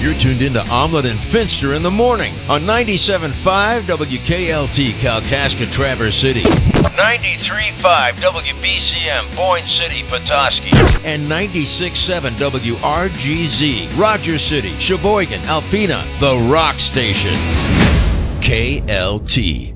You're tuned into Omelet and Finster in the morning on 97.5 WKLT Kalkaska, Traverse City, 93.5 WBCM Boyne City, Petoskey, and 96.7 WRGZ Rogers City, Sheboygan, Alpena, the Rock Station. KLT.